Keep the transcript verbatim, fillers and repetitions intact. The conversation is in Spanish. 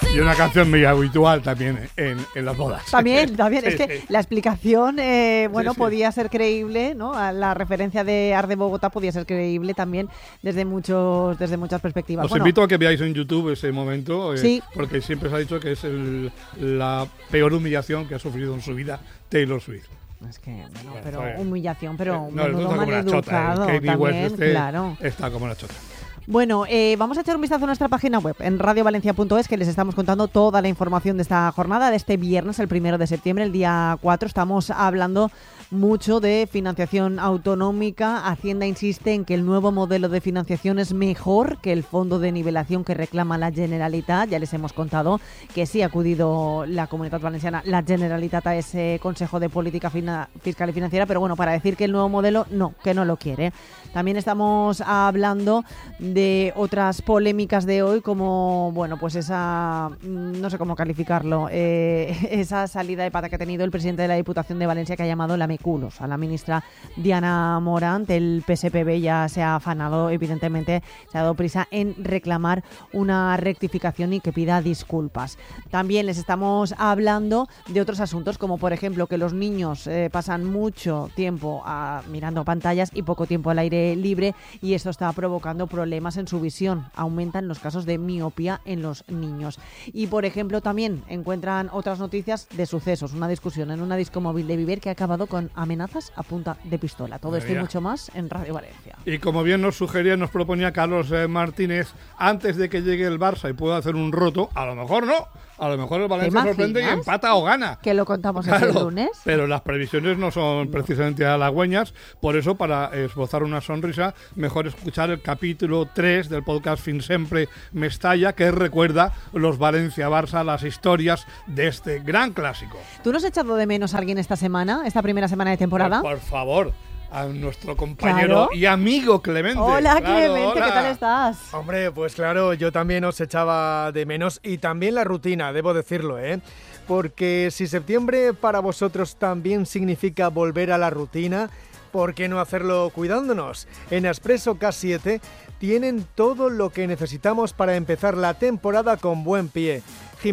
Y una canción muy habitual también en, en las bodas. También, también. Sí, es que sí. la explicación, eh, bueno, Sí, sí. podía ser creíble, ¿no? A la referencia de Arde Bogotá podía ser creíble también desde muchos, desde muchas perspectivas. Os Bueno, invito a que veáis en YouTube ese momento, eh, Sí. porque siempre se ha dicho que es el- la peor humillación que ha sufrido en su vida Taylor Swift. es que, bueno, Bueno, pero está bien. humillación, pero No, menudo está como una chota. maleducado El Kanye West también, este claro. está como una chota. Bueno, eh, vamos a echar un vistazo a nuestra página web en radio valencia punto es, que les estamos contando toda la información de esta jornada, de este viernes, el primero de septiembre, el día cuatro. Estamos hablando mucho de financiación autonómica. Hacienda insiste en que el nuevo modelo de financiación es mejor que el fondo de nivelación que reclama la Generalitat. Ya les hemos contado que sí ha acudido la Comunitat Valenciana, la Generalitat, a ese Consejo de Política Fina- Fiscal y Financiera, pero bueno, para decir que el nuevo modelo no, que no lo quiere. También estamos hablando de otras polémicas de hoy, como, bueno, pues esa, no sé cómo calificarlo, eh, esa salida de pata que ha tenido el presidente de la Diputación de Valencia, que ha llamado lameculos a la ministra Diana Morant. El P S P B ya se ha afanado, evidentemente, se ha dado prisa en reclamar una rectificación y que pida disculpas. También les estamos hablando de otros asuntos, como por ejemplo que los niños eh, pasan mucho tiempo ah, mirando pantallas y poco tiempo al aire libre, y esto está provocando problemas en su visión. Aumentan los casos de miopía en los niños. Y por ejemplo también encuentran otras noticias de sucesos, una discusión en una disco móvil de Viver que ha acabado con amenazas a punta de pistola. Todo esto y Mira. mucho más en Radio Valencia. Y como bien nos sugería, nos proponía Carlos eh, Martínez, antes de que llegue el Barça y pueda hacer un roto, a lo mejor no, a lo mejor el Valencia sorprende y imaginas? empata o gana. Que lo contamos Claro, este lunes. pero las previsiones no son precisamente halagüeñas, por eso, para esbozar una sonrisa, mejor escuchar el capítulo tres del podcast Fin Sempre Mestalla, que recuerda los Valencia-Barça, las historias de este gran clásico. ¿Tú nos has echado de menos a alguien esta semana, esta primera semana de temporada? Por favor, a nuestro compañero Claro. y amigo Clemente. Hola, Claro, Clemente, hola. ¿qué tal estás? Hombre, pues claro, yo también os echaba de menos, y también la rutina, debo decirlo, ¿eh? Porque si septiembre para vosotros también significa volver a la rutina, ¿por qué no hacerlo cuidándonos? En Expreso K siete tienen todo lo que necesitamos para empezar la temporada con buen pie.